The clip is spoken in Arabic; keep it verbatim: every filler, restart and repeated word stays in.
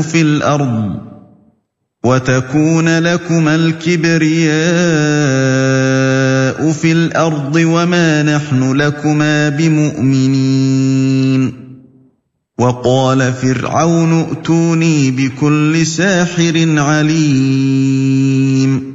الْفَسَادُ فِي الْأَرْضِ وَتَكُونَ لَكُمَا الْكِبْرِيَاءُ فِي الْأَرْضِ وَمَا نَحْنُ لَكُمَا بِمُؤْمِنِينَ وَقَالَ فِرْعَوْنُ ائْتُونِي بِكُلِّ سَاحِرٍ عَلِيمٍ